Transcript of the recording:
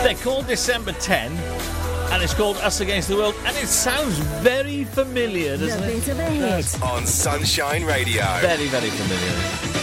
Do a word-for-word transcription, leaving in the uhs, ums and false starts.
They're called December tenth, and it's called Us Against the World, and it sounds very familiar, doesn't The it? bit of a hit. On Sunshine Radio. Very, very familiar.